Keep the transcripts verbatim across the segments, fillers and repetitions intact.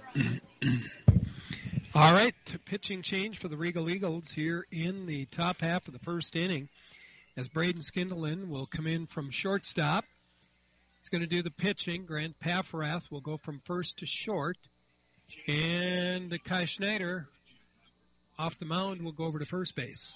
All right, pitching change for the Regal Eagles here in the top half of the first inning, as Braden Skindelen will come in from shortstop. He's going to do the pitching. Grant Paffrath will go from first to short. And Kai Schneider, off the mound, will go over to first base.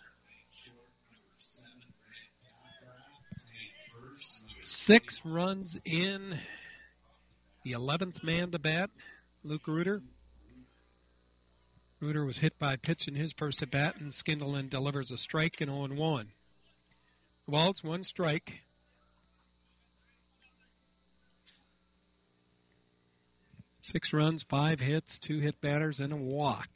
Six runs in, the eleventh man to bat, Luke Reuter. Reuter was hit by a pitch in his first at-bat, and Skindelen delivers a strike in oh and one. Waltz, one strike. Six runs, five hits, two hit batters, and a walk.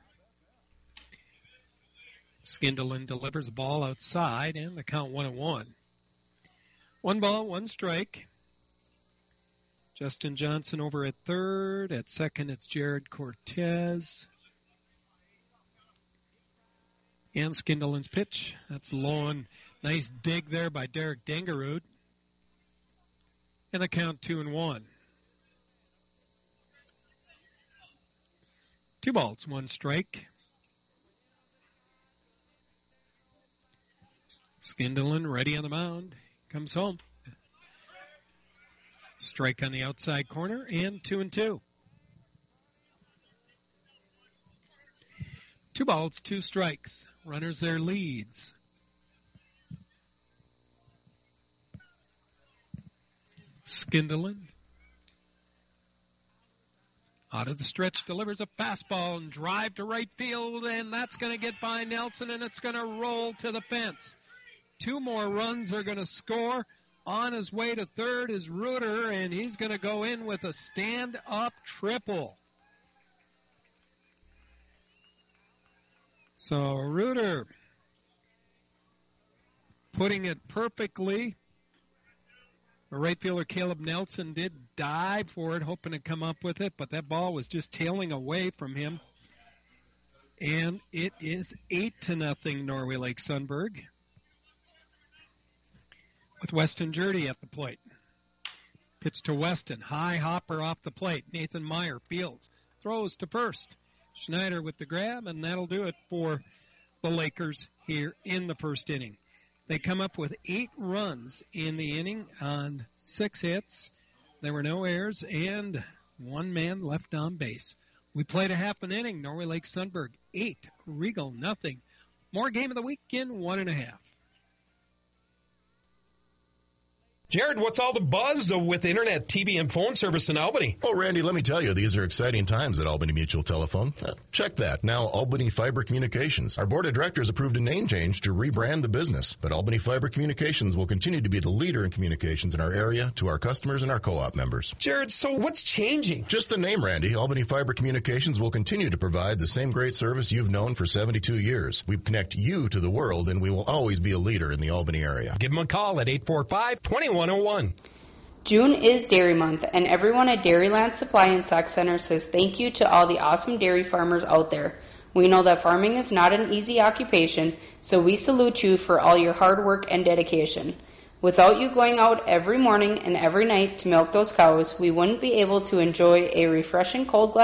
Skindelen delivers a ball outside, and the count one and one. One ball, one strike. Justin Johnson over at third. At second, it's Jared Cortez. And Skindelen's pitch. That's low and nice dig there by Derek Dangerud. And the count two and one. Two balls, one strike. Skindelen ready on the mound. Comes home. Strike on the outside corner, and two and two. Two balls, two strikes. Runners their leads. Skindelen. Out of the stretch, delivers a fastball and drive to right field, and that's going to get by Nelson, and it's going to roll to the fence. Two more runs are going to score. On his way to third is Reuter, and he's going to go in with a stand-up triple. So Reuter putting it perfectly. The right fielder Caleb Nelson did dive for it, hoping to come up with it, but that ball was just tailing away from him. And it is eight to nothing Norway Lake Sunberg, with Weston Jurdy at the plate. Pitch to Weston. High hopper off the plate. Nathan Meyer fields. Throws to first. Schneider with the grab, and that'll do it for the Lakers here in the first inning. They come up with eight runs in the inning on six hits. There were no errors and one man left on base. We played a half an inning. Norway Lake Sunberg eight, Regal nothing. More game of the week in one and a half. Jared, what's all the buzz with internet, T V, and phone service in Albany? Oh, Randy, let me tell you, these are exciting times at Albany Mutual Telephone. Uh, check that. Now, Albany Fiber Communications. Our board of directors approved a name change to rebrand the business, but Albany Fiber Communications will continue to be the leader in communications in our area to our customers and our co-op members. Jared, so what's changing? Just the name, Randy. Albany Fiber Communications will continue to provide the same great service you've known for seventy-two years. We connect you to the world, and we will always be a leader in the Albany area. Give them a call at eight four five, two one zero one. June is Dairy Month, and everyone at Dairyland Supply and Sac Center says thank you to all the awesome dairy farmers out there. We know that farming is not an easy occupation, so we salute you for all your hard work and dedication. Without you going out every morning and every night to milk those cows, we wouldn't be able to enjoy a refreshing cold glass